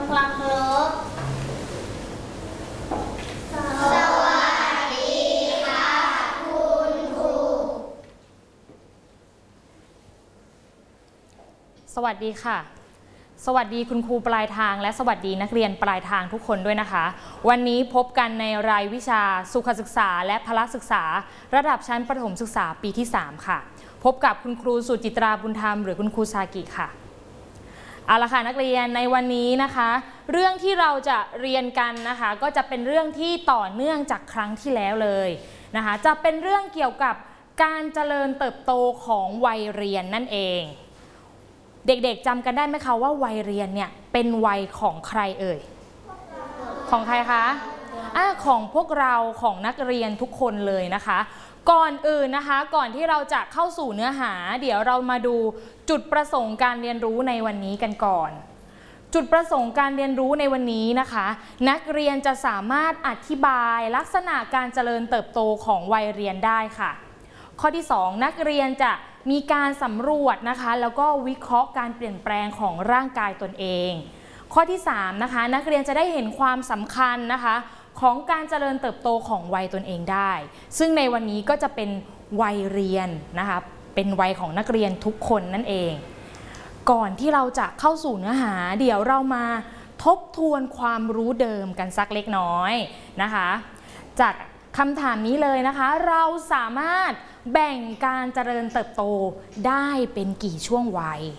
ำความเคารพสวัสดีค่ะคุณครูสวัสดีค่ะสวัสดีคุณครูปลายทางและสวัสดีนักเรียนปลายทางทุกคนด้วยนะคะวันนี้พบกันในรายวิชาสุขศึกษาและพละศึกษาระดับชั้นประถมศึกษาปีที่3ค่ะพบกับคุณครูสุจิตราบุญธรรมหรือคุณครูซากิค่ะเอาละค่ะนักเรียนในวันนี้นะคะเรื่องที่เราจะเรียนกันนะคะก็จะเป็นเรื่องที่ต่อเนื่องจากครั้งที่แล้วเลยนะคะจะเป็นเรื่องเกี่ยวกับการเจริญเติบโตของวัยเรียนนั่นเองเด็กๆจำกันได้ไหมคะว่าวัยเรียนเนี่ยเป็นวัยของใครเอ่ยของใครคะของพวกเราของนักเรียนทุกคนเลยนะคะก่อนอื่นนะคะก่อนที่เราจะเข้าสู่เนื้อหาเดี๋ยวเรามาดูจุดประสงค์การเรียนรู้ในวันนี้กันก่อนจุดประสงค์การเรียนรู้ในวันนี้นะคะนักเรียนจะสามารถอธิบายลักษณะการเจริญเติบโตของวัยเรียนได้ค่ะข้อที่2นักเรียนจะมีการสำรวจนะคะแล้วก็วิเคราะห์การเปลี่ยนแปลงของร่างกายตนเองข้อที่3นะคะนักเรียนจะได้เห็นความสำคัญนะคะของการเจริญเติบโตของวัยตนเองได้ซึ่งในวันนี้ก็จะเป็นวัยเรียนนะคะเป็นวัยของนักเรียนทุกคนนั่นเองก่อนที่เราจะเข้าสู่เนื้อหาเดี๋ยวเรามาทบทวนความรู้เดิมกันสักเล็กน้อยนะคะจากคำถามนี้เลยนะคะเราสามารถแบ่งการเจริญเติบโตได้เป็นกี่ช่วงวัย